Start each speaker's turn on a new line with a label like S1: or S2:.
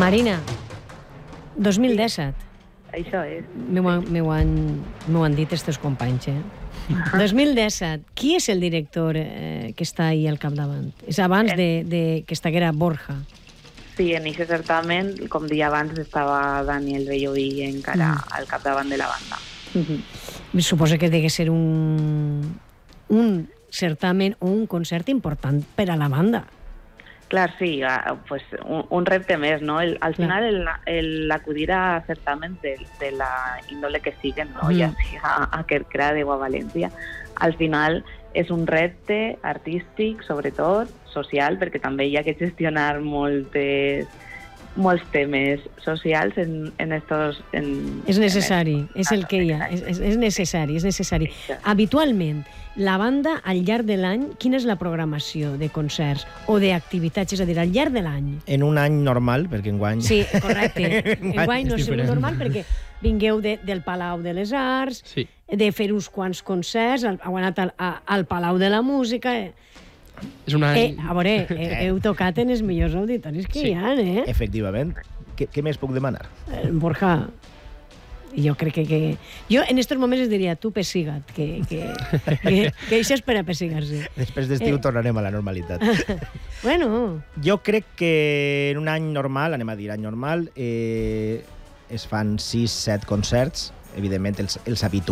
S1: Marina, 2017.
S2: Això és.
S1: M'ho han dit els teus companys, 2017. Qui és el director que està ahí al capdavant? És abans de que estiguera Borja.
S2: Sí, en aquest certamen, com dia abans, estava Daniel Belloví encara al capdavant de la banda.
S1: Suposo que deve ser un certamen o un concert important per a la banda.
S2: Clar, sí, pues un repte més, no? Al final, l'acudir a certaments de la índole que siguen, no? Ja siga a Kerkrade o a València, al final és un repte artístic, sobretot social, perquè també hi ha que gestionar molts temes socials en estos...
S1: És necessari, és el que hi ha, és necessari. Habitualment, la banda, al llarg de l'any, quina és la programació de concerts o d'activitats? És a dir, al llarg de l'any.
S3: En un any normal, perquè enguany...
S1: Sí, correcte. Enguany no és normal perquè vingueu del Palau de les Arts, de fer uns quants concerts, heu anat al Palau de la Música...
S4: És una...
S1: A veure, heu tocat en els millors auditoris que hi ha,
S3: Efectivament. Què més puc demanar?
S1: Borja, jo crec que... Jo en aquests moments es diria, tu pessiga't, que això és per a pessigar-se.
S3: Després d'estiu tornarem a la normalitat.
S1: Bueno...
S3: Jo crec que en un any normal, anem a dir any normal, es fan 6-7 concerts, evidentment els habituals,